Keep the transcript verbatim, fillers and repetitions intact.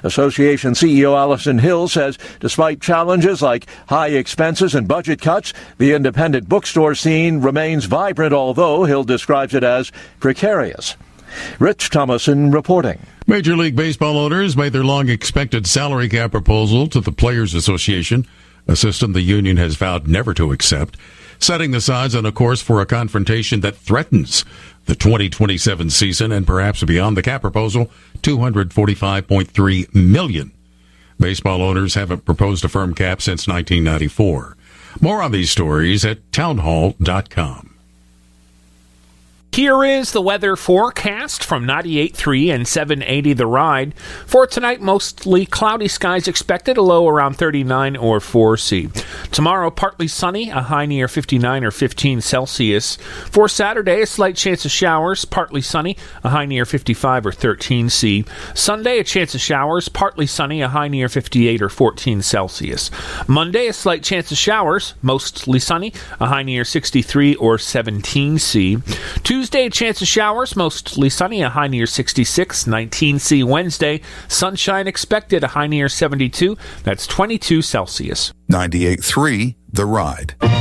Association C E O Allison Hill says despite challenges like high expenses and budget cuts, the independent bookstore scene remains vibrant, although Hill describes it as precarious. Rich Thomason reporting. Major League Baseball owners made their long-expected salary cap proposal to the Players Association, a system the union has vowed never to accept, setting the sides on a course for a confrontation that threatens the twenty twenty-seven season and perhaps beyond. The cap proposal, two hundred forty-five point three million dollars. Baseball owners haven't proposed a firm cap since nineteen ninety-four. More on these stories at townhall dot com. Here is the weather forecast from ninety-eight point three and seven eighty The Ride. For tonight, mostly cloudy skies expected, a low around thirty-nine or four C. Tomorrow, partly sunny, a high near fifty-nine or fifteen Celsius. For Saturday, a slight chance of showers, partly sunny, a high near fifty-five or thirteen C. Sunday, a chance of showers, partly sunny, a high near fifty-eight or fourteen Celsius. Monday, a slight chance of showers, mostly sunny, a high near sixty-three or seventeen C. Tuesday, Tuesday, a chance of showers, mostly sunny, a high near sixty-six, nineteen C. Wednesday, sunshine expected, a high near seventy-two, that's twenty-two Celsius. ninety-eight point three The Ride.